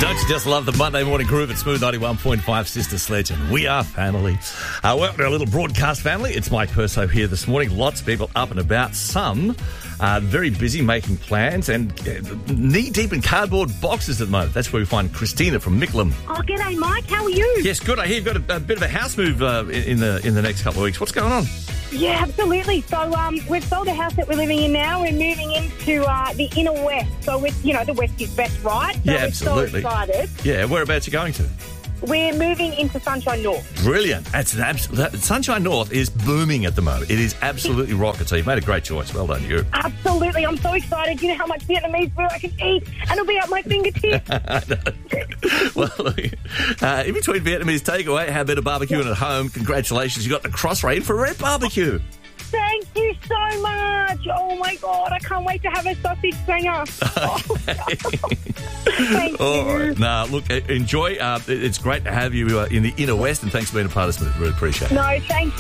Don't you just love the Monday morning groove at Smooth 91.5 Sister Sledge? And we are family. Welcome to our little broadcast family. It's Mike Perso here this morning. Lots of people up and about. Some very busy making plans and knee-deep in cardboard boxes at the moment. That's where we find Christina from Mickleham. Oh, g'day, Mike. How are you? Yes, good. I hear you've got a bit of a house move in the next couple of weeks. What's going on? Yeah, absolutely. So we've sold the house that we're living in now. We're moving into the inner west. So, the west is best, right? So Yeah, absolutely. We're so excited. Yeah, whereabouts are you going to? We're moving into Sunshine North. Brilliant. Sunshine North is booming at the moment. It is absolutely rocket. So you've made a great choice. Well done, you. Absolutely. I'm so excited. You know how much Vietnamese food I can eat, and it'll be at my fingertips. Well, in between Vietnamese takeaway, how about a barbecue at home? Congratulations. You got the Crossrail for Red Barbecue. Thank you so much. Oh, my God. I can't wait to have a sausage singer. Thank All you. right. Now, look, enjoy. It's great to have you in the inner west, and thanks for being a part of Smooth. Really appreciate it. No, thank you.